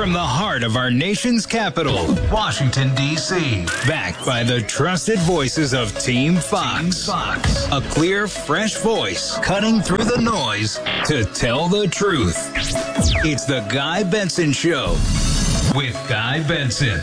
From the heart of our nation's capital, Washington, D.C. Backed by the trusted voices of Team Fox. A clear, fresh voice cutting through the noise to tell the truth. It's the Guy Benson Show with Guy Benson.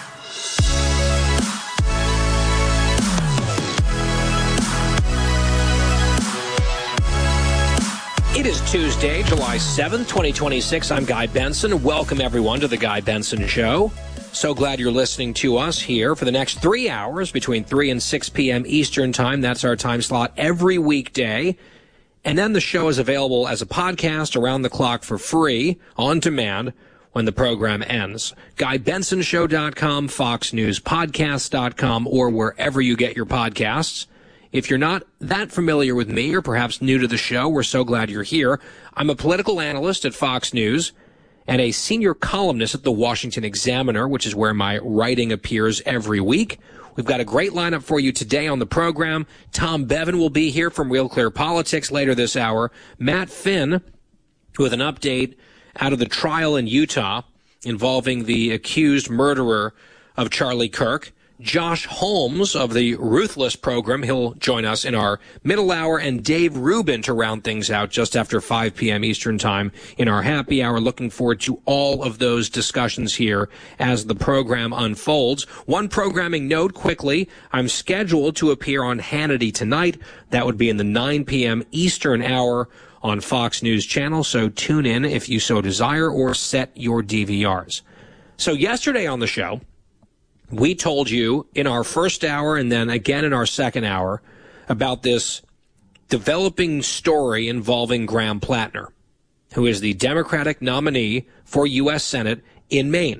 It is Tuesday, July 7th, 2026. I'm Guy Benson. Welcome, everyone, to the Guy Benson Show. So glad you're listening to us here for the next 3 hours between 3 and 6 p.m. Eastern Time. That's our time slot every weekday. And then the show is available as a podcast around the clock for free, on demand, when the program ends. GuyBensonShow.com, FoxNewsPodcast.com, or wherever you get your podcasts. If you're not that familiar with me or perhaps new to the show, we're so glad you're here. I'm a political analyst at Fox News and a senior columnist at the Washington Examiner, which is where my writing appears every week. We've got a great lineup for you today on the program. Tom Bevan will be here from Real Clear Politics later this hour. Matt Finn with an update out of the trial in Utah involving the accused murderer of Charlie Kirk. Josh Holmes of the Ruthless program, he'll join us in our middle hour, and Dave Rubin to round things out just after 5 p.m. Eastern Time in our happy hour. Looking forward to all of those discussions here as the program unfolds. One programming note quickly, I'm scheduled to appear on Hannity tonight. That would be in the 9 p.m. Eastern hour on Fox News Channel, so tune in if you so desire or set your DVRs. So yesterday on the show, we told you in our first hour and then again in our second hour about this developing story involving Graham Plattner, who is the Democratic nominee for U.S. Senate in Maine,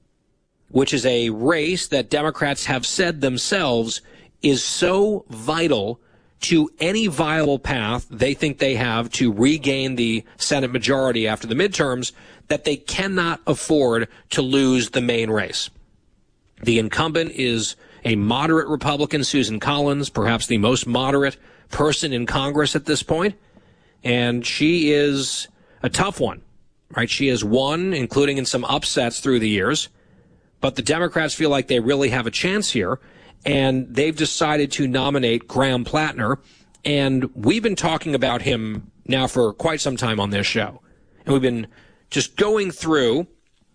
which is a race that Democrats have said themselves is so vital to any viable path they think they have to regain the Senate majority after the midterms that they cannot afford to lose the Maine race. The incumbent is a moderate Republican, Susan Collins, perhaps the most moderate person in Congress at this point. And she is a tough one, right? She has won, including in some upsets through the years. But the Democrats feel like they really have a chance here. And they've decided to nominate Graham Plattner. And we've been talking about him now for quite some time on this show. And we've been just going through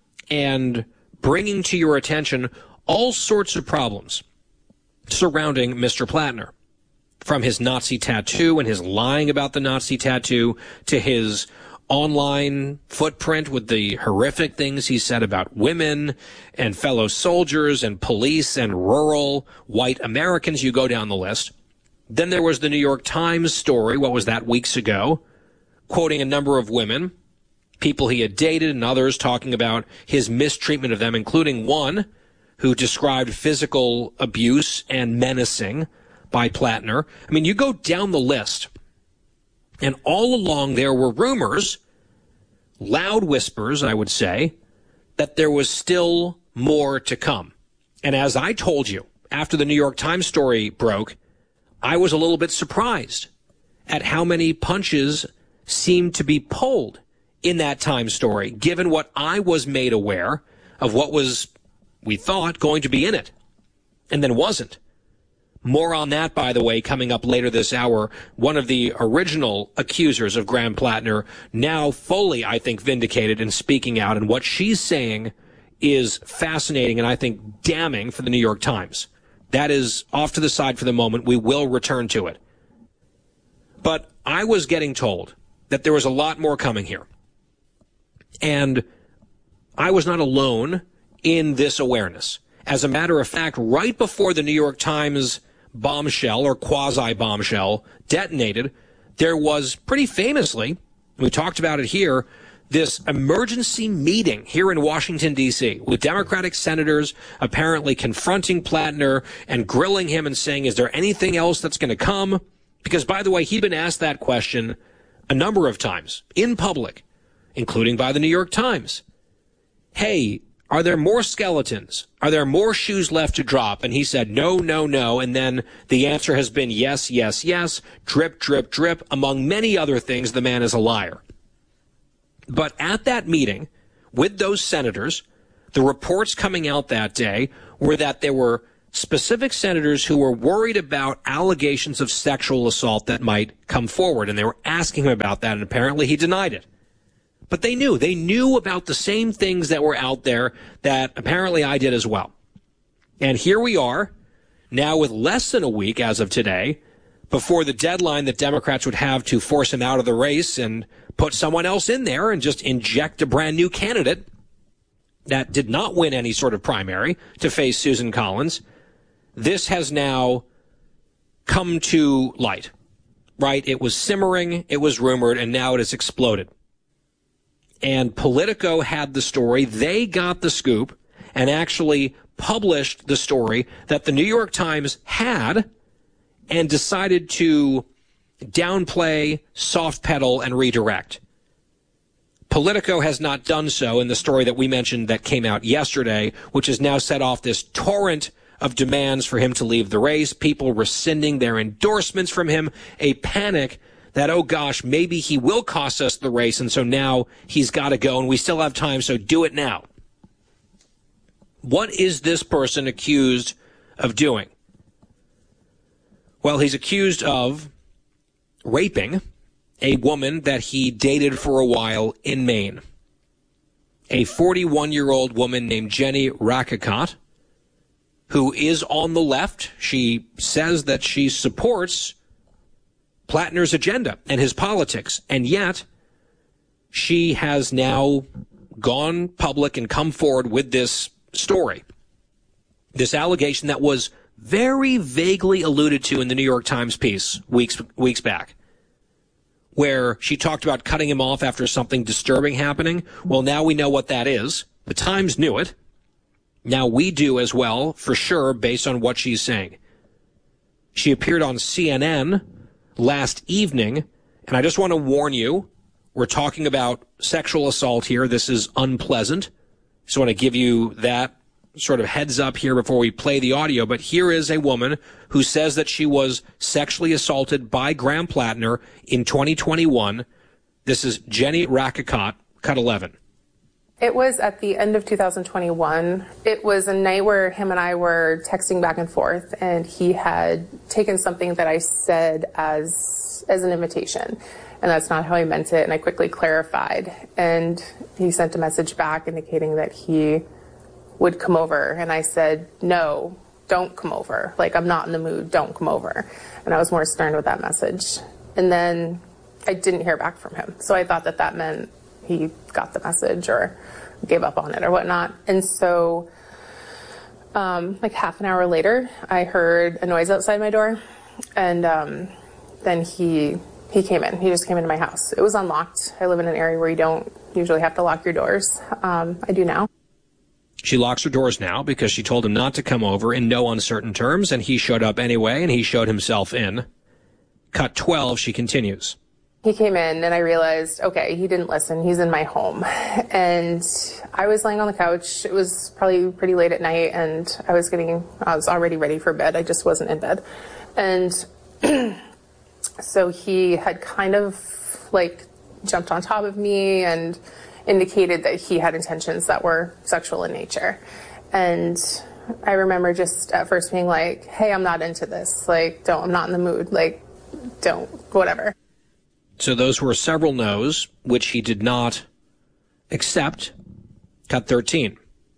and bringing to your attention all sorts of problems surrounding Mr. Plattner, from his Nazi tattoo and his lying about the Nazi tattoo to his online footprint with the horrific things he said about women and fellow soldiers and police and rural white Americans. You go down the list. Then there was the New York Times story, what was that, weeks ago, quoting a number of women, people he had dated and others talking about his mistreatment of them, including one who described physical abuse and menacing by Plattner. I mean, you go down the list, and all along there were rumors, loud whispers, I would say, that there was still more to come. And as I told you, after the New York Times story broke, I was a little bit surprised at how many punches seemed to be pulled in that Times story, given what I was made aware of what was, we thought, going to be in it, and then wasn't. More on that, by the way, coming up later this hour. One of the original accusers of Graham Plattner, now fully, I think, vindicated and speaking out, and what she's saying is fascinating and I think damning for the New York Times. That is off to the side for the moment. We will return to it. But I was getting told that there was a lot more coming here. And I was not alone in this awareness. As a matter of fact, right before the New York Times bombshell or quasi-bombshell detonated, there was pretty famously, we talked about it here, this emergency meeting here in Washington, D.C., with Democratic senators apparently confronting Plattner and grilling him and saying, is there anything else that's going to come? Because, by the way, he'd been asked that question a number of times in public, including by the New York Times. Hey, are there more skeletons? Are there more shoes left to drop? And he said, no, no, no. And then the answer has been yes, yes, yes, drip, drip, drip. Among many other things, the man is a liar. But at that meeting, with those senators. The reports coming out that day were that there were specific senators who were worried about allegations of sexual assault that might come forward, and they were asking him about that, and apparently he denied it. But they knew about the same things that were out there that apparently I did as well. And here we are, now with less than a week as of today, before the deadline that Democrats would have to force him out of the race and put someone else in there and just inject a brand new candidate that did not win any sort of primary to face Susan Collins. This has now come to light, right? It was simmering, it was rumored, and now it has exploded. And Politico had the story. They got the scoop and actually published the story that the New York Times had and decided to downplay, soft pedal, and redirect. Politico has not done so in the story that we mentioned that came out yesterday, which has now set off this torrent of demands for him to leave the race, people rescinding their endorsements from him, a panic that, oh gosh, maybe he will cost us the race, and so now he's got to go, and we still have time, so do it now. What is this person accused of doing? Well, he's accused of raping a woman that he dated for a while in Maine. A 41-year-old woman named Jenny Rakicot, who is on the left. She says that she supports Plattner's agenda and his politics, and yet she has now gone public and come forward with this story, this allegation that was very vaguely alluded to in the New York Times piece weeks back, where she talked about cutting him off after something disturbing happening. Well, now we know what that is. The Times knew it. Now we do as well, for sure, based on what she's saying. She appeared on CNN last evening, and I just want to warn you, we're talking about sexual assault here. This is unpleasant. Just want to give you that sort of heads up here before we play the audio. But here is a woman who says that she was sexually assaulted by Graham Plattner in 2021. This is Jenny Rakicot, cut 11. It was at the end of 2021. It was a night where him and I were texting back and forth, and he had taken something that I said as an invitation, and that's not how I meant it, and I quickly clarified. And he sent a message back indicating that he would come over, and I said, no, don't come over. Like, I'm not in the mood, don't come over. And I was more stern with that message. And then I didn't hear back from him, so I thought that that meant he got the message or gave up on it or whatnot. And so like half an hour later, I heard a noise outside my door, and then he came in. He just came into my house. It was unlocked. I live in an area where you don't usually have to lock your doors. I do now. She locks her doors now because she told him not to come over in no uncertain terms, and he showed up anyway, and he showed himself in. Cut 12, she continues. He came in, and I realized, okay, he didn't listen. He's in my home. And I was laying on the couch. It was probably pretty late at night, and I was already ready for bed. I just wasn't in bed. And so he had kind of like jumped on top of me and indicated that he had intentions that were sexual in nature. And I remember just at first being like, hey, I'm not into this. Like, I'm not in the mood. Like, don't, whatever. So those were several no's, which he did not accept. Cut 13.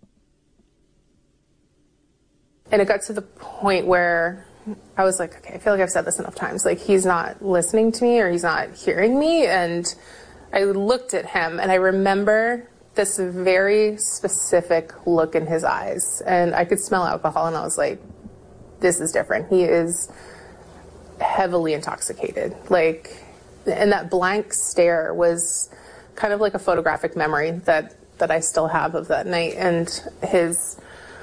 And it got to the point where I was like, okay, I feel like I've said this enough times. Like, he's not listening to me or he's not hearing me. And I looked at him, and I remember this very specific look in his eyes. And I could smell alcohol, and I was like, this is different. He is heavily intoxicated. Like, and that blank stare was kind of like a photographic memory that I still have of that night. And his...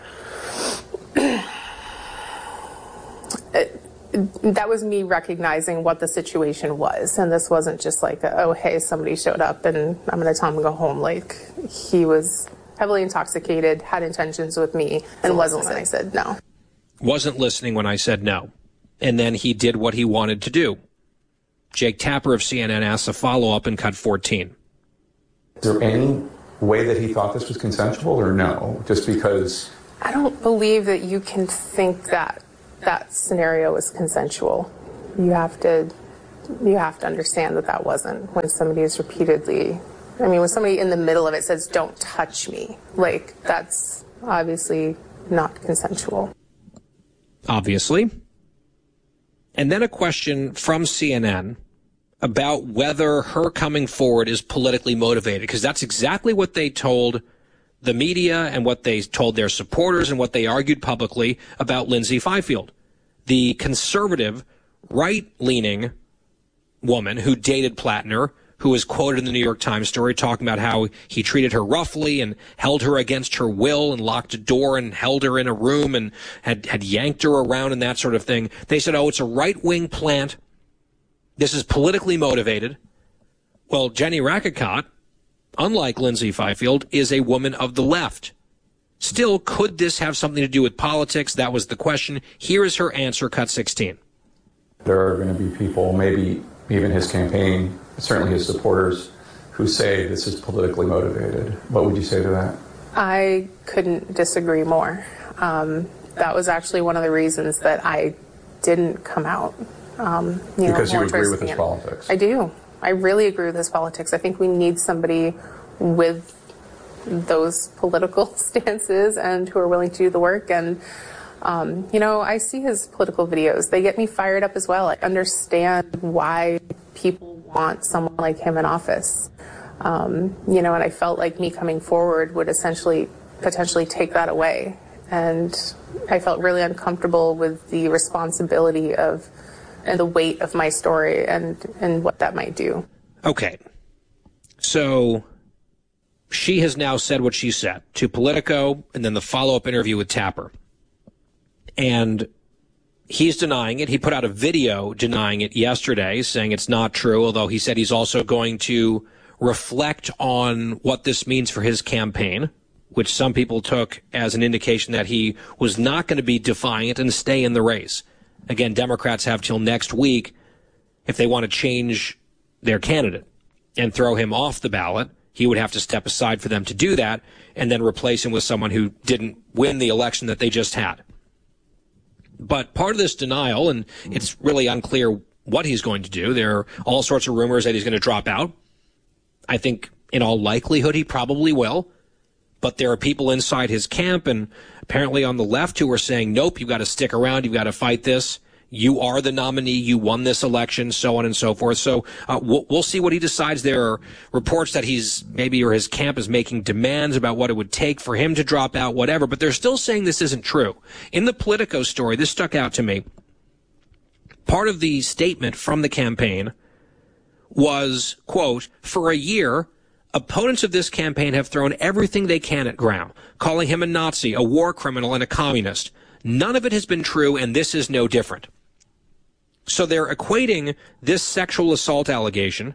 that was me recognizing what the situation was. And this wasn't just like, oh, hey, somebody showed up and I'm going to tell him to go home. Like, he was heavily intoxicated, had intentions with me, and wasn't when I said no. Wasn't listening when I said no. And then he did what he wanted to do. Jake Tapper of CNN asks a follow-up in cut 14. Is there any way that he thought this was consensual, or no? Just because... I don't believe that you can think that that scenario was consensual. You have to understand that that wasn't. When somebody is repeatedly, when somebody in the middle of it says, "Don't touch me," like, that's obviously not consensual. Obviously. And then a question from CNN about whether her coming forward is politically motivated, because that's exactly what they told the media and what they told their supporters and what they argued publicly about Lindsay Fifield, the conservative, right-leaning woman who dated Plattner, who was quoted in the New York Times story talking about how he treated her roughly and held her against her will and locked a door and held her in a room and had yanked her around and that sort of thing. They said, oh, it's a right-wing plant. This is politically motivated. Well, Jenny Rakicot, unlike Lindsay Fifield, is a woman of the left. Still, could this have something to do with politics? That was the question. Here is her answer, cut 16. There are going to be people, maybe even his campaign, certainly his supporters, who say this is politically motivated. What would you say to that? I couldn't disagree more. That was actually one of the reasons that I didn't come out. Because you agree with his politics. I do. I really agree with his politics. I think we need somebody with those political stances and who are willing to do the work. And, I see his political videos. They get me fired up as well. I understand why people want someone like him in office. And I felt like me coming forward would potentially take that away. And I felt really uncomfortable with the responsibility and the weight of my story and what that might do. Okay. So she has now said what she said to Politico and then the follow-up interview with Tapper. And he's denying it. He put out a video denying it yesterday, saying it's not true, although he said he's also going to reflect on what this means for his campaign, which some people took as an indication that he was not going to be defiant and stay in the race. Again, Democrats have till next week if they want to change their candidate and throw him off the ballot. He would have to step aside for them to do that and then replace him with someone who didn't win the election that they just had. But part of this denial, and it's really unclear what he's going to do, there are all sorts of rumors that he's going to drop out. I think in all likelihood he probably will. But there are people inside his camp and apparently on the left who are saying, nope, you've got to stick around, you've got to fight this. You are the nominee, you won this election, so on and so forth. So we'll see what he decides. There are reports that his camp is making demands about what it would take for him to drop out, whatever. But they're still saying this isn't true. In the Politico story, this stuck out to me. Part of the statement from the campaign was, quote, for a year, opponents of this campaign have thrown everything they can at Graham, calling him a Nazi, a war criminal, and a communist. None of it has been true, and this is no different. So they're equating this sexual assault allegation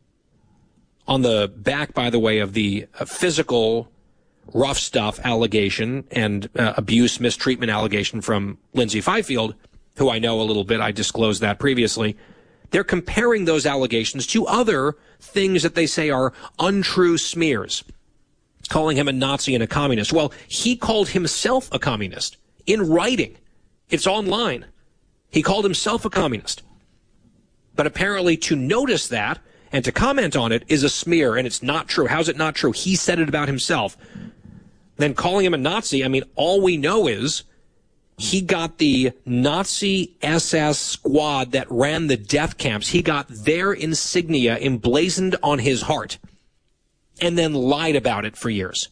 on the back, by the way, of the physical rough stuff allegation and abuse, mistreatment allegation from Lindsay Fifield, who I know a little bit. I disclosed that previously. They're comparing those allegations to other things that they say are untrue smears, calling him a Nazi and a communist. Well, he called himself a communist in writing. It's online. He called himself a communist. But apparently to notice that and to comment on it is a smear, and it's not true. How's it not true? He said it about himself. Then calling him a Nazi, all we know is he got the Nazi SS squad that ran the death camps. He got their insignia emblazoned on his heart and then lied about it for years.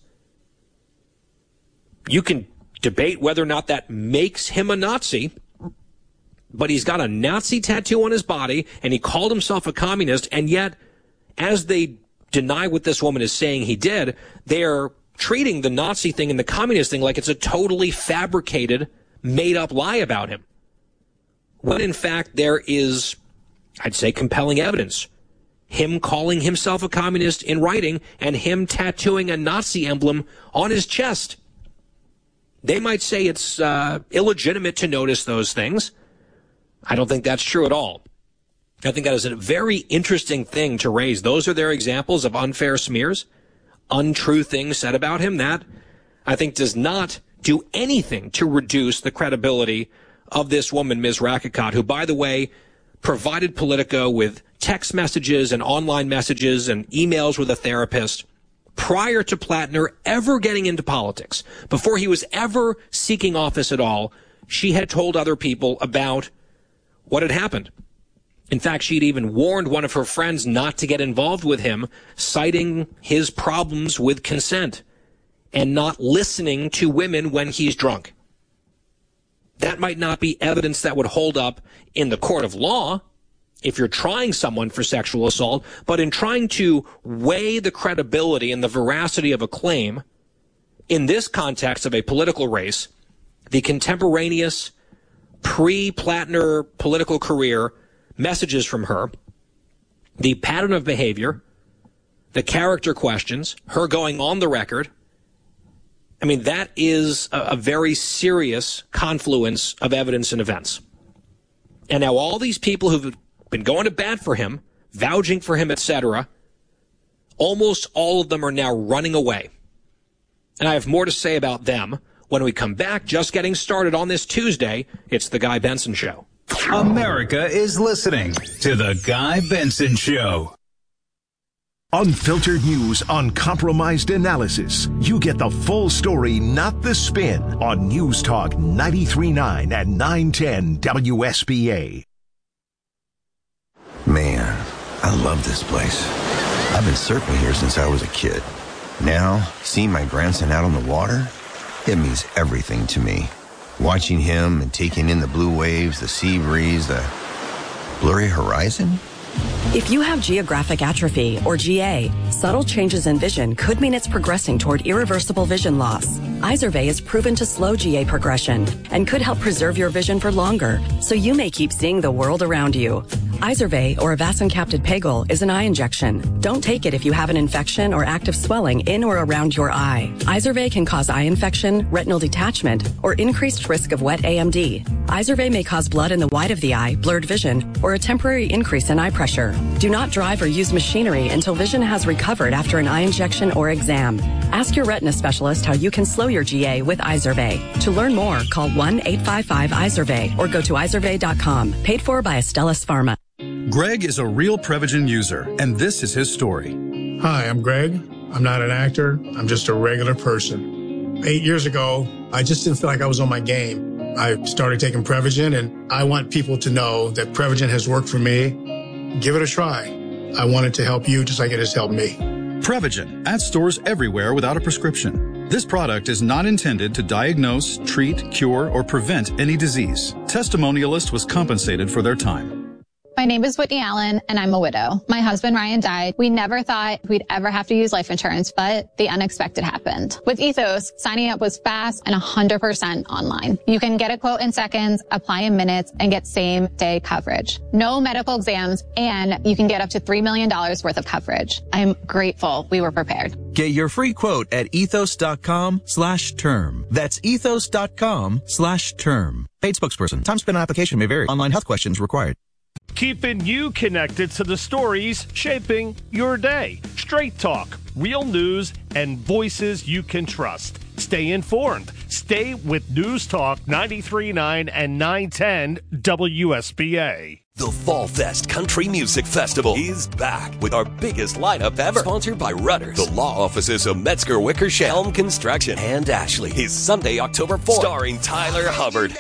You can debate whether or not that makes him a Nazi, but he's got a Nazi tattoo on his body, and he called himself a communist, and yet, as they deny what this woman is saying he did, they're treating the Nazi thing and the communist thing like it's a totally fabricated, made-up lie about him. When, in fact, there is, I'd say, compelling evidence. Him calling himself a communist in writing and him tattooing a Nazi emblem on his chest. They might say it's illegitimate to notice those things. I don't think that's true at all. I think that is a very interesting thing to raise. Those are their examples of unfair smears. untrue things said about him. That, I think, does not do anything to reduce the credibility of this woman, Ms. Rakicot, who, by the way, provided Politico with text messages and online messages and emails with a therapist prior to Plattner ever getting into politics. Before he was ever seeking office at all, she had told other people about what had happened. In fact, she'd even warned one of her friends not to get involved with him, citing his problems with consent and not listening to women when he's drunk. That might not be evidence that would hold up in the court of law if you're trying someone for sexual assault, but in trying to weigh the credibility and the veracity of a claim in this context of a political race, the contemporaneous pre-Plattner political career messages from her, the pattern of behavior, the character questions, her going on the record, I mean, that is a very serious confluence of evidence and events. And now all these people who've been going to bat for him, vouching for him, etc., almost all of them are now running away. And I have more to say about them when we come back. Just getting started on this Tuesday, it's The Guy Benson Show. America is listening to The Guy Benson Show. Unfiltered news, uncompromised analysis. You get the full story, not the spin, on News Talk 93.9 and 910 WSBA. Man, I love this place. I've been surfing here since I was a kid. Now, seeing my grandson out on the water, it means everything to me. Watching him and taking in the blue waves, the sea breeze, the blurry horizon. If you have geographic atrophy, or GA, subtle changes in vision could mean it's progressing toward irreversible vision loss. Izervay is proven to slow GA progression and could help preserve your vision for longer, so you may keep seeing the world around you. Izervay, or avacincaptad pegol, is an eye injection. Don't take it if you have an infection or active swelling in or around your eye. Izervay can cause eye infection, retinal detachment, or increased risk of wet AMD. Izervay may cause blood in the white of the eye, blurred vision, or a temporary increase in eye pressure. Do not drive or use machinery until vision has recovered after an eye injection or exam. Ask your retina specialist how you can slow your GA with Izervay. To learn more, call 1-855-IZERVAY or go to izervay.com. Paid for by Astellas Pharma. Greg is a real Prevagen user, and this is his story. Hi, I'm Greg. I'm not an actor. I'm just a regular person. 8 years ago, I just didn't feel like I was on my game. I started taking Prevagen, and I want people to know that Prevagen has worked for me. Give it a try. I want it to help you just like it has helped me. Prevagen, at stores everywhere without a prescription. This product is not intended to diagnose, treat, cure, or prevent any disease. Testimonialist was compensated for their time. My name is Whitney Allen, and I'm a widow. My husband, Ryan, died. We never thought we'd ever have to use life insurance, but the unexpected happened. With Ethos, signing up was fast and 100% online. You can get a quote in seconds, apply in minutes, and get same-day coverage. No medical exams, and you can get up to $3 million worth of coverage. I'm grateful we were prepared. Get your free quote at ethos.com/term. That's ethos.com/term. Paid spokesperson. Time spent on application may vary. Online health questions required. Keeping you connected to the stories shaping your day. Straight talk, real news, and voices you can trust. Stay informed. Stay with News Talk 93.9 and 910 WSBA. The Fall Fest Country Music Festival is back with our biggest lineup ever. Sponsored by Rudders, the law offices of Metzger Wickersham, Helm Construction, and Ashley. Is Sunday, October 4th. Starring Tyler Hubbard,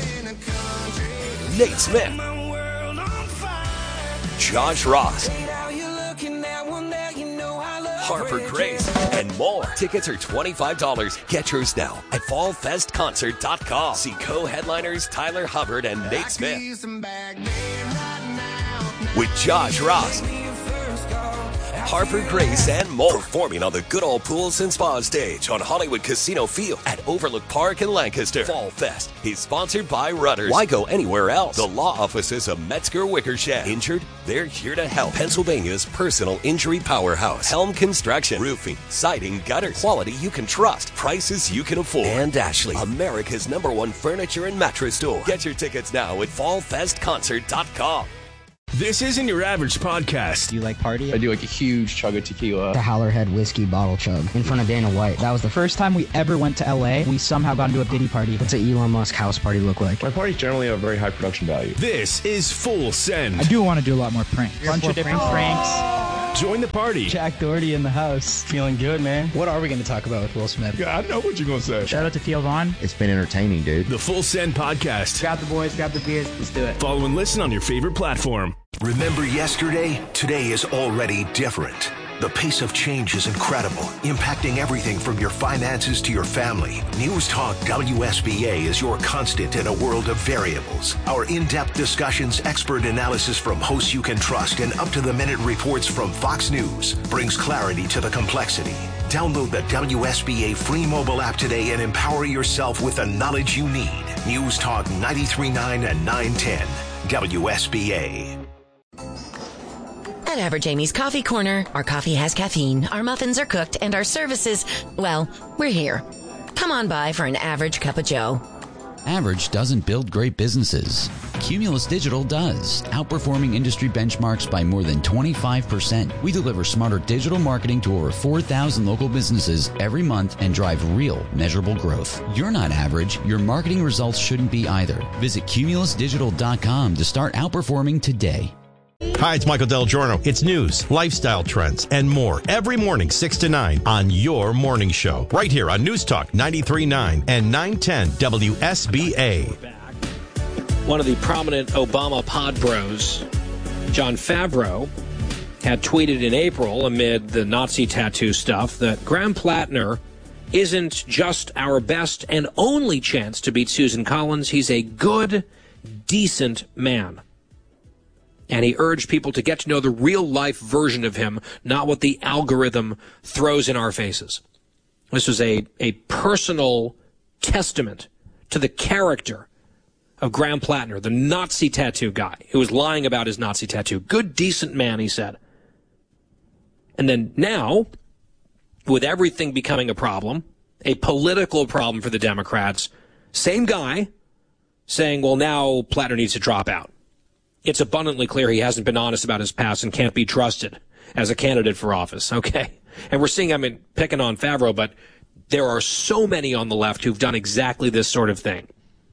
Nate Smith, Josh Ross, Harper Grace, and more. Tickets are $25. Get yours now at fallfestconcert.com. See co-headliners Tyler Hubbard and Nate Smith with Josh Ross, Harper Grace, and more. Performing on the Good Old Pools and Spa stage on Hollywood Casino Field at Overlook Park in Lancaster. Fall Fest is sponsored by Rudders. Why go anywhere else? The law offices of Metzger Wickersham. Injured? They're here to help. Pennsylvania's personal injury powerhouse. Helm Construction. Roofing, siding, gutters. Quality you can trust. Prices you can afford. And Ashley, America's #1 furniture and mattress store. Get your tickets now at fallfestconcert.com. This isn't your average podcast. Do you like party? I do like a huge chug of tequila. The Howlerhead whiskey bottle chug in front of Dana White. That was the first time we ever went to LA. We somehow got into a Diddy party. What's an Elon Musk house party look like? My parties generally have a very high production value. This is Full Send. I do want to do a lot more pranks. Bunch of different pranks. Join the party. Jack Doherty in the house. Feeling good, man. What are we going to talk about with Will Smith? Yeah, I know what you're going to say. Shout out to Theo Vaughn. It's been entertaining, dude. The Full Send podcast. Grab the boys, grab the beers. Let's do it. Follow and listen on your favorite platform. Remember yesterday? Today is already different. The pace of change is incredible, impacting everything from your finances to your family. News Talk WSBA is your constant in a world of variables. Our in-depth discussions, expert analysis from hosts you can trust, and up-to-the-minute reports from Fox News brings clarity to the complexity. Download the WSBA free mobile app today and empower yourself with the knowledge you need. News Talk 93.9 and 910 WSBA. At Average Amy's Coffee Corner, our coffee has caffeine, our muffins are cooked, and our services, well, we're here. Come on by for an average cup of joe. Average doesn't build great businesses. Cumulus Digital does, outperforming industry benchmarks by more than 25%. We deliver smarter digital marketing to over 4,000 local businesses every month and drive real, measurable growth. You're not average. Your marketing results shouldn't be either. Visit cumulusdigital.com to start outperforming today. Hi, it's Michael Del Giorno. It's news, lifestyle trends, and more every morning, 6 to 9 on your morning show. Right here on News Talk 93.9 and 910 WSBA. One of the prominent Obama pod bros, Jon Favreau, had tweeted in April amid the Nazi tattoo stuff that Graham Plattner isn't just our best and only chance to beat Susan Collins. He's a good, decent man. And he urged people to get to know the real-life version of him, not what the algorithm throws in our faces. This was a personal testament to the character of Graham Plattner, the Nazi tattoo guy who was lying about his Nazi tattoo. Good, decent man, he said. And then now, with everything becoming a problem, a political problem for the Democrats, same guy saying, well, now Plattner needs to drop out. It's abundantly clear he hasn't been honest about his past and can't be trusted as a candidate for office. Okay. And we're seeing, picking on Favreau, but there are so many on the left who've done exactly this sort of thing.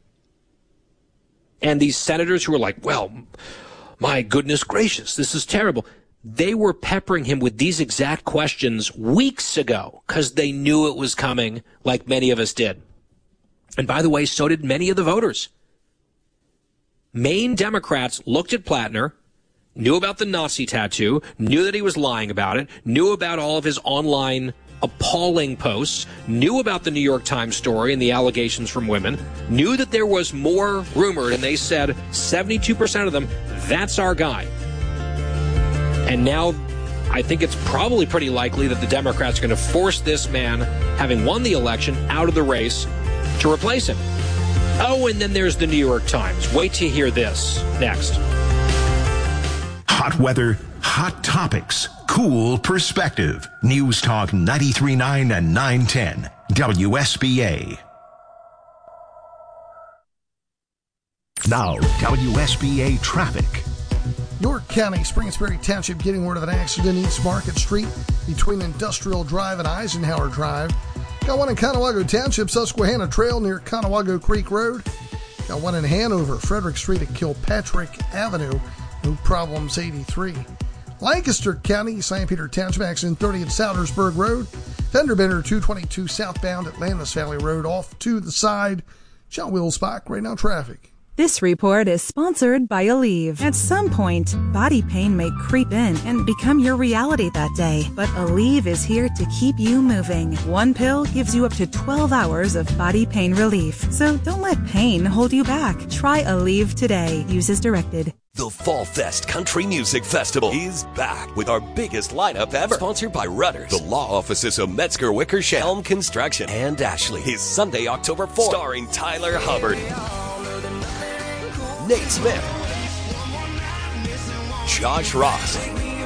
And these senators who are like, well, my goodness gracious, this is terrible. They were peppering him with these exact questions weeks ago because they knew it was coming, like many of us did. And by the way, so did many of the voters. Maine Democrats looked at Plattner, knew about the Nazi tattoo, knew that he was lying about it, knew about all of his online appalling posts, knew about the New York Times story and the allegations from women, knew that there was more rumored, and they said 72% of them, that's our guy. And now I think it's probably pretty likely that the Democrats are going to force this man, having won the election, out of the race to replace him. Oh, and then there's the New York Times. Wait to hear this next. Hot weather, hot topics, cool perspective. News Talk 93.9 and 910 WSBA. Now, WSBA traffic. York County, Springsbury Township getting word of an accident East Market Street between Industrial Drive and Eisenhower Drive. Got one in Conewago Township, Susquehanna Trail near Conewago Creek Road. Got one in Hanover, Frederick Street at Kilpatrick Avenue. No problems, 83. Lancaster County, St. Peter Township, accident 30 at Soudersburg Road. Fender bender 222 southbound at Landis Valley Road off to the side. John Wilsbach, right now traffic. This report is sponsored by Aleve. At some point, body pain may creep in and become your reality that day. But Aleve is here to keep you moving. One pill gives you up to 12 hours of body pain relief. So don't let pain hold you back. Try Aleve today. Use as directed. The Fall Fest Country Music Festival is back with our biggest lineup ever. Sponsored by Rudders, the law offices of Metzger Wickersham, Helm Construction, and Ashley. Is Sunday, October 4th. Starring Tyler Hubbard, Nate Smith, Josh Ross,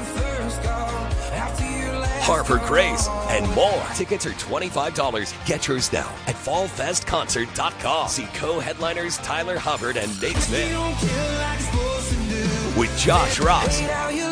Harper Grace, and more. Tickets are $25. Get yours now at fallfestconcert.com. See co-headliners Tyler Hubbard and Nate Smith. with Josh Ross,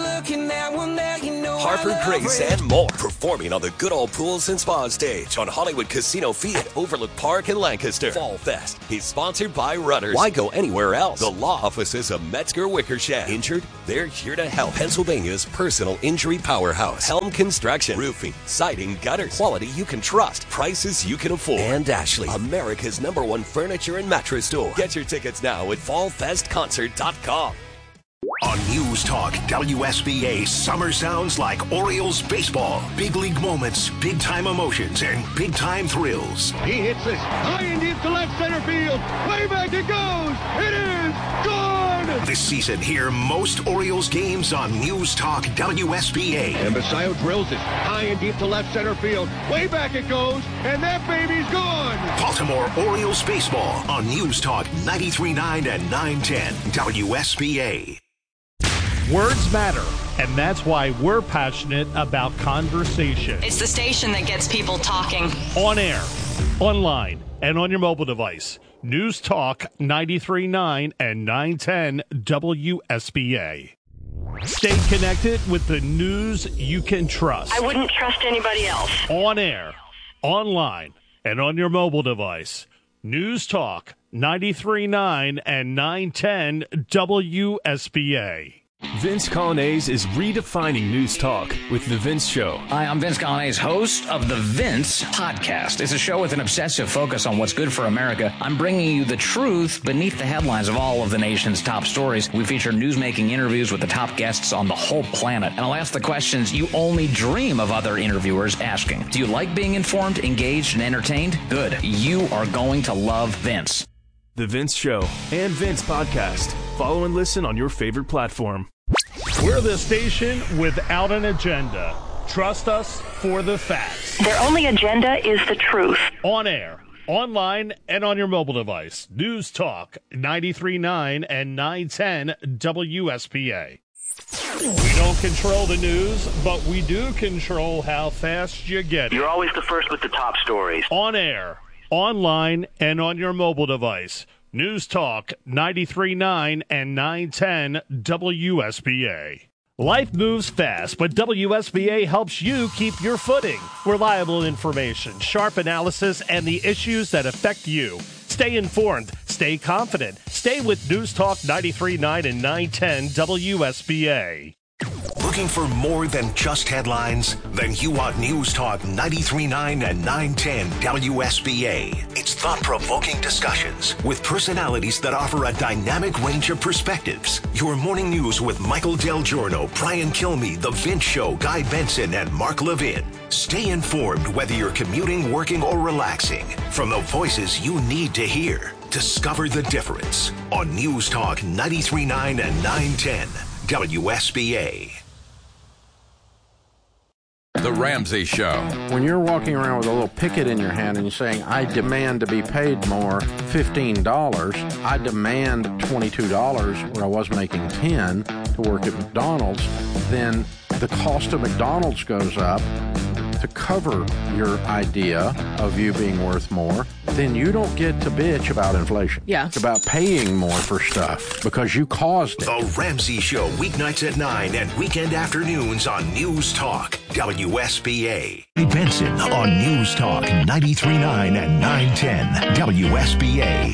Harper Grace, and more. Performing on the good old pools and spa stage on Hollywood Casino Field at Overlook Park in Lancaster. Fall Fest is sponsored by Rudders. Why go anywhere else? The law offices of Metzger Wickersham. Injured? They're here to help. Pennsylvania's personal injury powerhouse. Helm Construction. Roofing, siding, gutters. Quality you can trust. Prices you can afford. And Ashley, America's #1 furniture and mattress store. Get your tickets now at fallfestconcert.com. On News Talk WSBA, summer sounds like Orioles baseball. Big league moments, big time emotions, and big time thrills. He hits this high and deep to left center field. Way back it goes. It is gone. This season, hear most Orioles games on News Talk WSBA. And Basayo drills it high and deep to left center field. Way back it goes, and that baby's gone. Baltimore Orioles baseball on News Talk 93.9 and 910 WSBA. Words matter, and that's why we're passionate about conversation. It's the station that gets people talking. On air, online, and on your mobile device. News Talk 93.9 and 910 WSBA. Stay connected with the news you can trust. I wouldn't trust anybody else. On air, online, and on your mobile device. News Talk 93.9 and 910 WSBA. Vince Colonnese is redefining news talk with The Vince Show. Hi, I'm Vince Colonnese, host of The Vince Podcast. It's a show with an obsessive focus on what's good for America. I'm bringing you the truth beneath the headlines of all of the nation's top stories. We feature newsmaking interviews with the top guests on the whole planet. And I'll ask the questions you only dream of other interviewers asking. Do you like being informed, engaged, and entertained? Good. You are going to love Vince. The Vince Show and Vince Podcast. Follow and listen on your favorite platform. We're the station without an agenda. Trust us for the facts. Their only agenda is the truth. On air, online, and on your mobile device. News Talk 93.9 and 910 WSPA. We don't control the news, but we do control how fast you get it. You're always the first with the top stories. On air, online, and on your mobile device. News Talk 93.9 and 910 WSBA. Life moves fast, but WSBA helps you keep your footing. Reliable information, sharp analysis, and the issues that affect you. Stay informed, stay confident, stay with News Talk 93.9 and 910 WSBA. Looking for more than just headlines? Then you want News Talk 93.9 and 910 WSBA. It's thought-provoking discussions with personalities that offer a dynamic range of perspectives. Your morning news with Michael Del Giorno, Brian Kilmeade, The Vince Show, Guy Benson, and Mark Levin. Stay informed whether you're commuting, working, or relaxing. From the voices you need to hear, discover the difference on News Talk 93.9 and 910 WSBA. The Ramsey Show. When you're walking around with a little picket in your hand and you're saying, I demand to be paid more, $15, I demand $22 where I was making $10 to work at McDonald's, then the cost of McDonald's goes up to cover your idea of you being worth more, then you don't get to bitch about inflation. Yeah. It's about paying more for stuff because you caused it. The Ramsey Show, weeknights at 9 and weekend afternoons on News Talk, WSBA. Benson on News Talk 93.9 and 910 WSBA.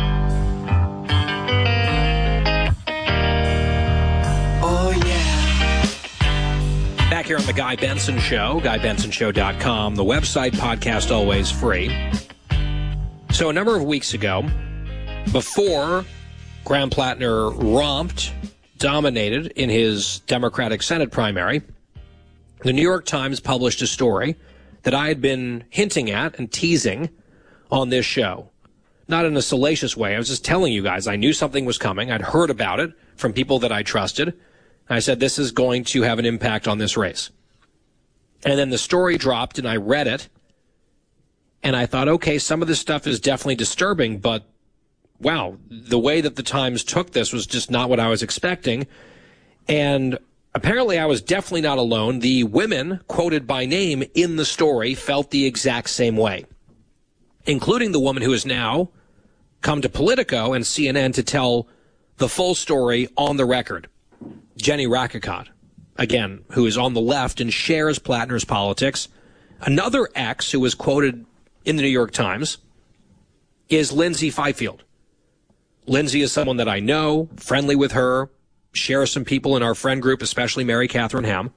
Back here on the Guy Benson Show, GuyBensonShow.com. The website, podcast, always free. So a number of weeks ago, before Graham Plattner romped, dominated in his Democratic Senate primary, the New York Times published a story that I had been hinting at and teasing on this show. Not in a salacious way. I was just telling you guys I knew something was coming. I'd heard about it from people that I trusted. I said, this is going to have an impact on this race. And then the story dropped, and I read it, and I thought, okay, some of this stuff is definitely disturbing, but wow, the way that the Times took this was just not what I was expecting. And apparently I was definitely not alone. The women quoted by name in the story felt the exact same way, including the woman who has now come to Politico and CNN to tell the full story on the record. Jenny Rakicot, again, who is on the left and shares Plattner's politics. Another ex who was quoted in the New York Times is Lindsay Fifield. Lindsay is someone that I know, friendly with her, share some people in our friend group, especially Mary Catherine Ham.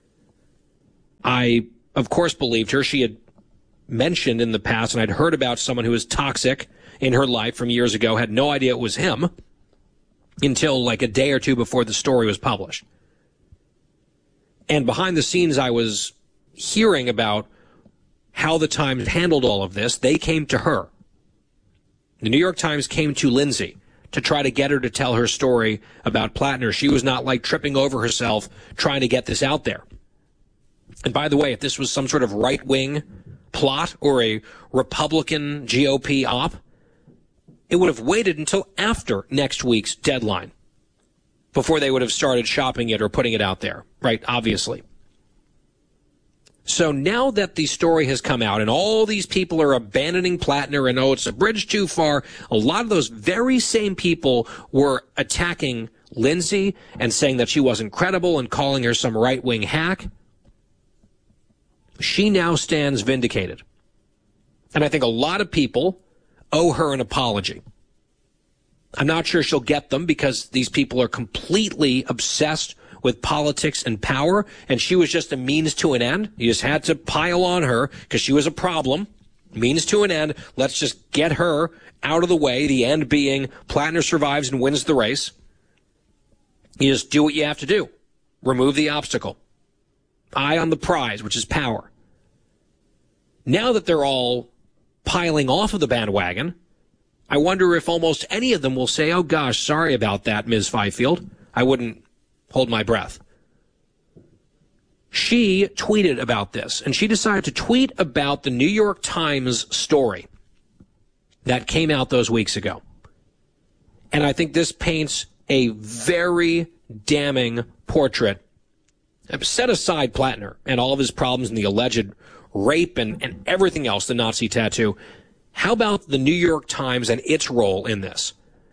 I, of course, believed her. She had mentioned in the past, and I'd heard about someone who was toxic in her life from years ago, had no idea it was him until like a day or two before the story was published. And behind the scenes, I was hearing about how the Times handled all of this. They came to her. The New York Times came to Lindsay to try to get her to tell her story about Plattner. She was not like tripping over herself trying to get this out there. And by the way, if this was some sort of right-wing plot or a Republican GOP op, it would have waited until after next week's deadline before they would have started shopping it or putting it out there, right? Obviously. So now that the story has come out and all these people are abandoning Plattner and, oh, it's a bridge too far, a lot of those very same people were attacking Lindsay and saying that she wasn't credible and calling her some right-wing hack. She now stands vindicated. And I think a lot of people owe her an apology. I'm not sure she'll get them because these people are completely obsessed with politics and power, and she was just a means to an end. You just had to pile on her because she was a problem. Means to an end. Let's just get her out of the way, the end being Plattner survives and wins the race. You just do what you have to do. Remove the obstacle. Eye on the prize, which is power. Now that they're all piling off of the bandwagon, I wonder if almost any of them will say, oh gosh, sorry about that, Ms. Fifield. I wouldn't hold my breath. She tweeted about this, and she decided to tweet about the New York Times story that came out those weeks ago. And I think this paints a very damning portrait. Set aside Plattner and all of his problems and the alleged rape and everything else, the Nazi tattoo. How about the New York Times and its role in this?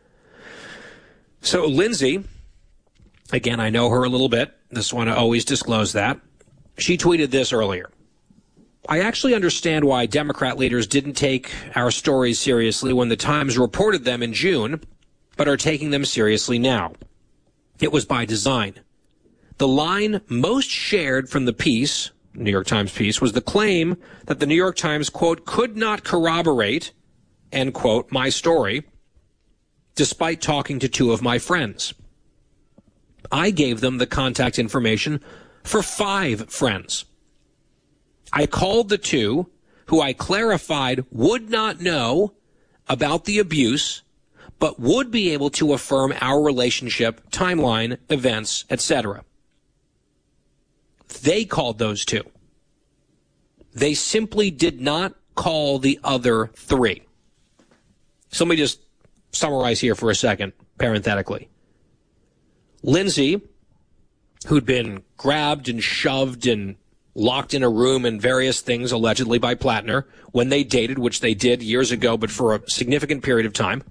So Lindsay, again, I know her a little bit. Just want to always disclose that. She tweeted this earlier. I actually understand why Democrat leaders didn't take our stories seriously when the Times reported them in June, but are taking them seriously now. It was by design. The line most shared from the piece, New York Times piece, was the claim that the New York Times, quote, could not corroborate, end quote, my story, despite talking to two of my friends. I gave them the contact information for 5 friends. I called the 2 who I clarified would not know about the abuse, but would be able to affirm our relationship, timeline, events, etc. They called those 2. They simply did not call the other 3. So let me just summarize here for a second, parenthetically. Lindsay, who'd been grabbed and shoved and locked in a room and various things allegedly by Plattner when they dated, which they did years ago, but for a significant period of time.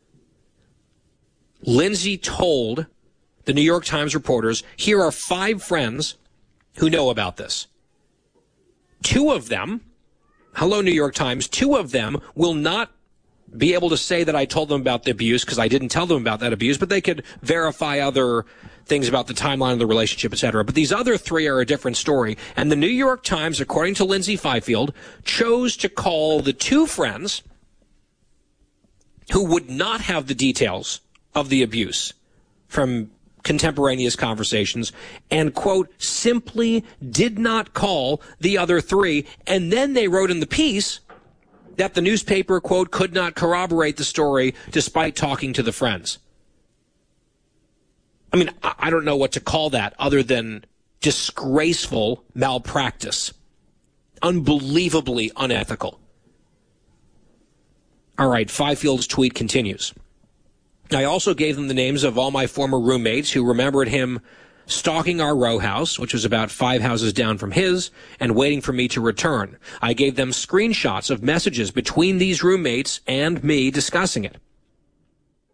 Lindsay told the New York Times reporters, here are 5 friends who know about this. 2 of them, hello New York Times, 2 of them will not be able to say that I told them about the abuse because I didn't tell them about that abuse, but they could verify other things about the timeline of the relationship, etc. But these other 3 are a different story. And the New York Times, according to Lindsay Fifield, chose to call the 2 friends who would not have the details of the abuse from contemporaneous conversations and, quote, simply did not call the other 3. And then they wrote in the piece that the newspaper, quote, could not corroborate the story despite talking to the friends. I mean, I don't know what to call that other than disgraceful malpractice. Unbelievably unethical. All right, Fifield's tweet continues. I also gave them the names of all my former roommates who remembered him stalking our row house, which was about 5 houses down from his, and waiting for me to return. I gave them screenshots of messages between these roommates and me discussing it.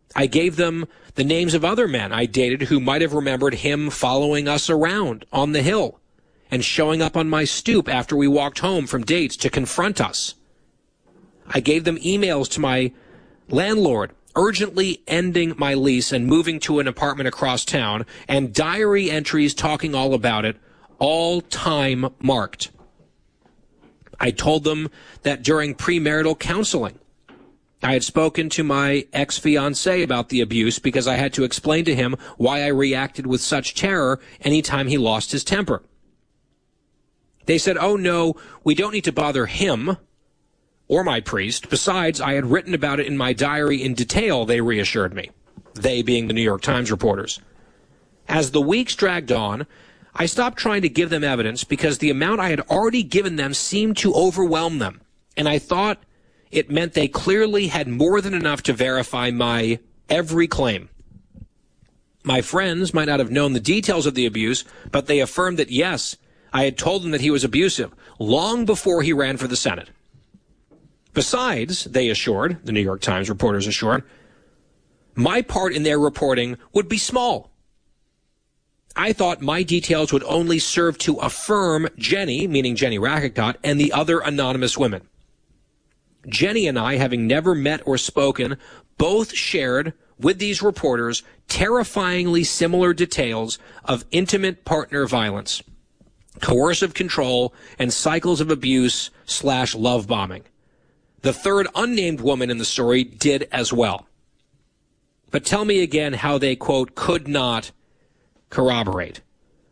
I gave them the names of other men I dated who might have remembered him following us around on the hill and showing up on my stoop after we walked home from dates to confront us. I gave them emails to my landlord urgently ending my lease and moving to an apartment across town, and diary entries talking all about it, all time marked. I told them that during premarital counseling, I had spoken to my ex-fiancé about the abuse because I had to explain to him why I reacted with such terror anytime he lost his temper. They said, "Oh no, we don't need to bother him or my priest. Besides, I had written about it in my diary in detail," they reassured me, they being the New York Times reporters. As the weeks dragged on, I stopped trying to give them evidence because the amount I had already given them seemed to overwhelm them, and I thought it meant they clearly had more than enough to verify my every claim. My friends might not have known the details of the abuse, but they affirmed that, yes, I had told them that he was abusive long before he ran for the Senate. Besides, they assured, the New York Times reporters assured, my part in their reporting would be small. I thought my details would only serve to affirm Jenny, meaning Jenny Rackicott, and the other anonymous women. Jenny and I, having never met or spoken, both shared with these reporters terrifyingly similar details of intimate partner violence, coercive control, and cycles of abuse/love bombing. The third unnamed woman in the story did as well. But tell me again how they, quote, could not corroborate.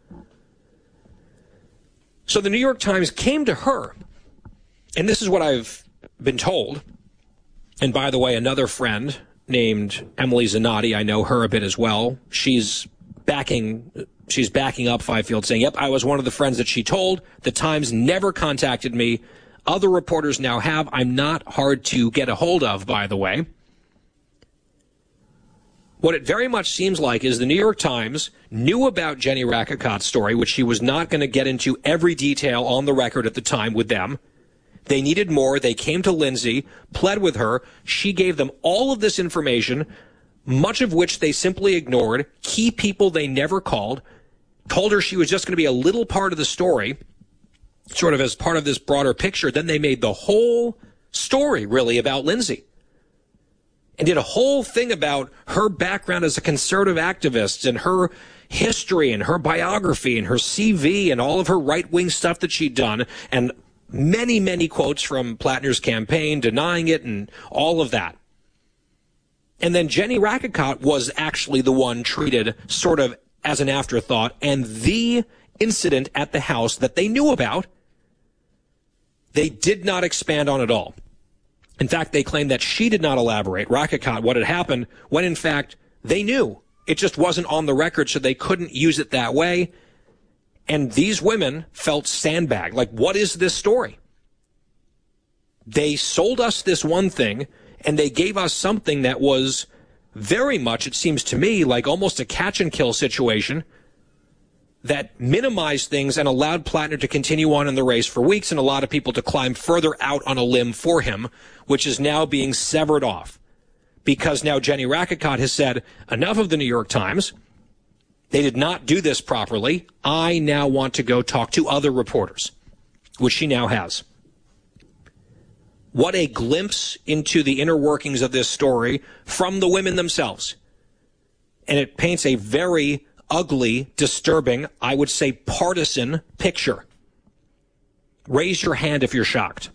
So the New York Times came to her, and this is what I've been told. And by the way, another friend named Emily Zanotti, I know her a bit as well. She's backing up Fifield, saying, yep, I was one of the friends that she told. The Times never contacted me. Other reporters now have. I'm not hard to get a hold of, by the way. What it very much seems like is the New York Times knew about Jenny Rackicott's story, which she was not going to get into every detail on the record at the time with them. They needed more. They came to Lindsay, pled with her. She gave them all of this information, much of which they simply ignored. Key people they never called, told her she was just going to be a little part of the story, sort of as part of this broader picture. Then they made the whole story really about Lindsay and did a whole thing about her background as a conservative activist and her history and her biography and her CV and all of her right-wing stuff that she'd done, and many, many quotes from Plattner's campaign denying it and all of that. And then Jenny Rackicott was actually the one treated sort of as an afterthought, and the incident at the house that they knew about, they did not expand on at all. In fact, they claimed that she did not elaborate, Rackicott, what had happened, when in fact they knew. It just wasn't on the record, so they couldn't use it that way. And these women felt sandbagged. Like, what is this story? They sold us this one thing, and they gave us something that was very much, it seems to me, like almost a catch-and-kill situation that minimized things and allowed Plattner to continue on in the race for weeks and a lot of people to climb further out on a limb for him, which is now being severed off. Because now Jenny Rackicott has said, enough of the New York Times. They did not do this properly. I now want to go talk to other reporters, which she now has. What a glimpse into the inner workings of this story from the women themselves. And it paints a very ugly, disturbing, I would say partisan picture. Raise your hand if you're shocked.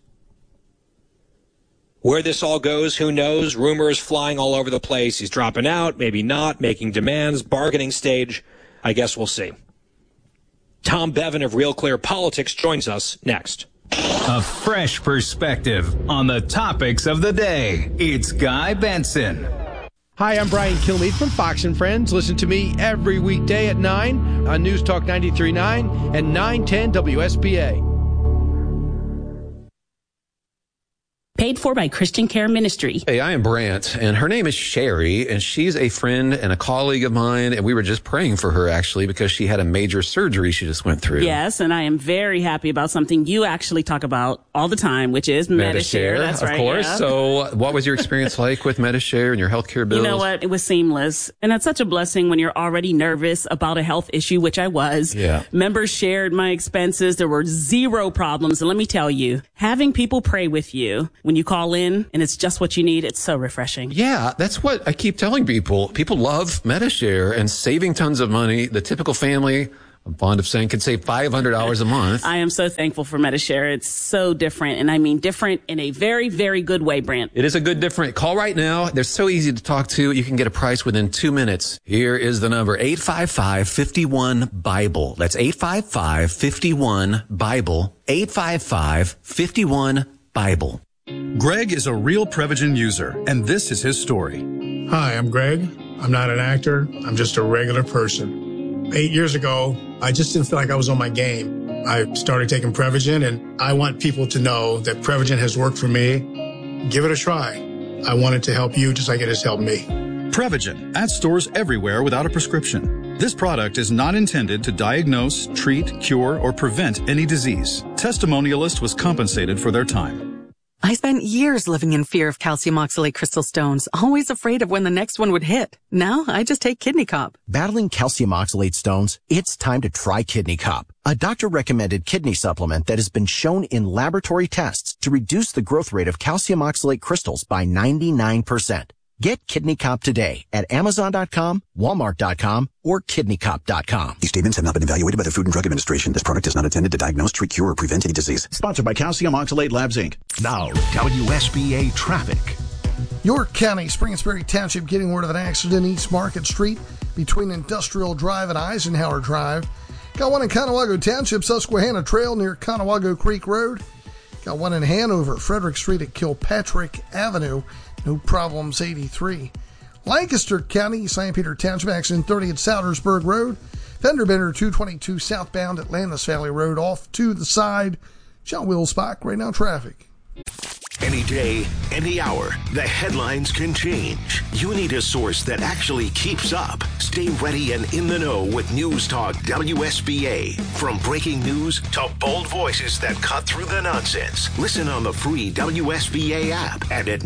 Where this all goes, who knows? Rumors flying all over the place. He's dropping out, maybe not, making demands, bargaining stage. I guess we'll see. Tom Bevan of Real Clear Politics joins us next. A fresh perspective on the topics of the day. It's Guy Benson. Hi, I'm Brian Kilmeade from Fox & Friends. Listen to me every weekday at 9 on News Talk 93.9 and 910 WSBA. Paid for by Christian Care Ministry. Hey, I am Brant, and her name is Sherry, and she's a friend and a colleague of mine, and we were just praying for her, actually, because she had a major surgery she just went through. Yes, and I am very happy about something you actually talk about all the time, which is Medi-Share. That's right. Of course. Yeah. So what was your experience like with Medi-Share and your healthcare bills? You know what? It was seamless. And that's such a blessing when you're already nervous about a health issue, which I was. Yeah. Members shared my expenses. There were zero problems. And let me tell you, having people pray with you when you call in and it's just what you need, it's so refreshing. Yeah, that's what I keep telling people. People love Medi-Share and saving tons of money. The typical family, I'm fond of saying, could save $500 a month. I am so thankful for Medi-Share. It's so different. And I mean different in a very, very good way, Brent. It is a good different. Call right now. They're so easy to talk to. You can get a price within 2 minutes. Here is the number, 855-51-BIBLE. That's 855-51-BIBLE. 855-51-BIBLE. Greg is a real Prevagen user, and this is his story. Hi, I'm Greg. I'm not an actor. I'm just a regular person. 8 years ago, I just didn't feel like I was on my game. I started taking Prevagen, and I want people to know that Prevagen has worked for me. Give it a try. I want it to help you just like it has helped me. Prevagen, at stores everywhere without a prescription. This product is not intended to diagnose, treat, cure, or prevent any disease. Testimonialist was compensated for their time. I spent years living in fear of calcium oxalate crystal stones, always afraid of when the next one would hit. Now I just take Kidney Cop. Battling calcium oxalate stones? It's time to try Kidney Cop, a doctor-recommended kidney supplement that has been shown in laboratory tests to reduce the growth rate of calcium oxalate crystals by 99%. Get Kidney Cop today at Amazon.com, Walmart.com, or KidneyCop.com. These statements have not been evaluated by the Food and Drug Administration. This product is not intended to diagnose, treat, cure, or prevent any disease. Sponsored by Calcium Oxalate Labs, Inc. Now, WSBA traffic. York County, Spring-Sperry Township getting word of an accident East Market Street between Industrial Drive and Eisenhower Drive. Got one in Conewago Township, Susquehanna Trail near Conewago Creek Road. Got one in Hanover, Frederick Street at Kilpatrick Avenue. No problems, 83. Lancaster County, St. Peter Township, accident 30 at Soudersburg Road. Fender bender 222 southbound at Landis Valley Road, off to the side. John Wilsbach, right now traffic. Any day, any hour, the headlines can change. You need a source that actually keeps up. Stay ready and in the know with News Talk WSBA. From breaking news to bold voices that cut through the nonsense. Listen on the free WSBA app and at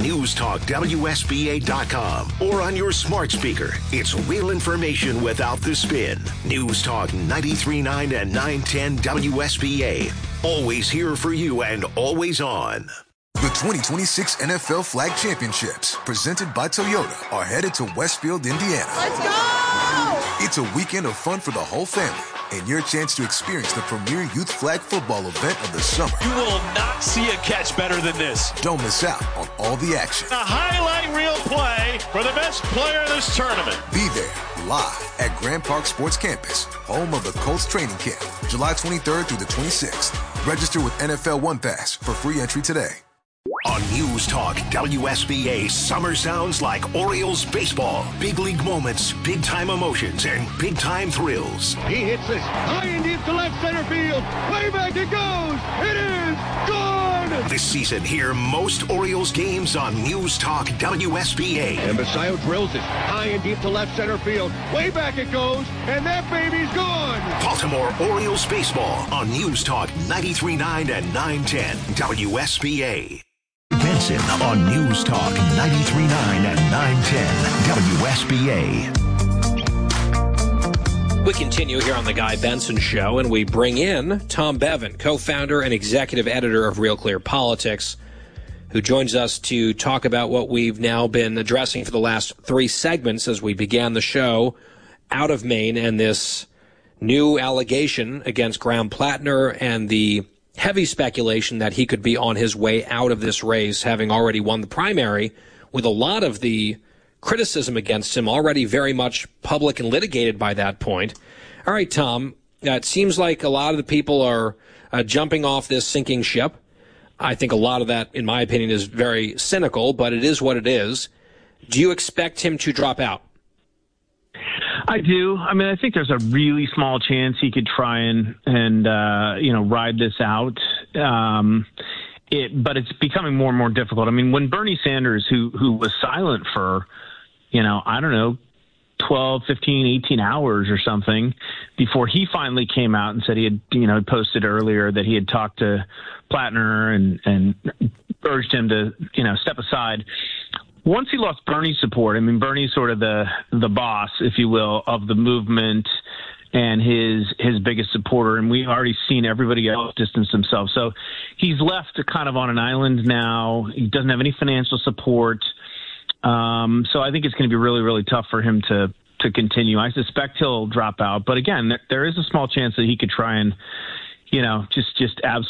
newstalkwsba.com or on your smart speaker. It's real information without the spin. News Talk 93.9 and 910 WSBA. Always here for you and always on. The 2026 NFL Flag Championships, presented by Toyota, are headed to Westfield, Indiana. Let's go! It's a weekend of fun for the whole family and your chance to experience the premier youth flag football event of the summer. You will not see a catch better than this. Don't miss out on all the action. A highlight reel play for the best player in this tournament. Be there live at Grand Park Sports Campus, home of the Colts training camp, July 23rd through the 26th. Register with NFL One Pass for free entry today. On News Talk WSBA, summer sounds like Orioles baseball. Big league moments, big time emotions, and big time thrills. He hits this high and deep to left center field. Way back it goes. It is gone. This season, hear most Orioles games on News Talk WSBA. And Basayo drills it high and deep to left center field. Way back it goes, and that baby's gone. Baltimore Orioles baseball on News Talk 93.9 and 910 WSBA. Benson on News Talk 93.9 and 910 WSBA. We continue here on the Guy Benson Show, and we bring in Tom Bevan, co-founder and executive editor of Real Clear Politics, who joins us to talk about what we've now been addressing for the last three segments as we began the show out of Maine and this new allegation against Graham Plattner and the heavy speculation that he could be on his way out of this race, having already won the primary, with a lot of the criticism against him already very much public and litigated by that point. All right, Tom, it seems like a lot of the people are jumping off this sinking ship. I think a lot of that, in my opinion, is very cynical, but it is what it is. Do you expect him to drop out? I do. I mean, I think there's a really small chance he could try and ride this out. But it's becoming more and more difficult. I mean, when Bernie Sanders, who was silent for, I don't know, 12, 15, 18 hours or something before he finally came out and said he had, posted earlier that he had talked to Plattner and urged him to, step aside. Once he lost Bernie's support, I mean, Bernie's sort of the boss, if you will, of the movement and his biggest supporter, and we've already seen everybody else distance themselves. So he's left kind of on an island now. He doesn't have any financial support. So I think it's going to be really, really tough for him to continue. I suspect he'll drop out. But again, there is a small chance that he could try and, just absolutely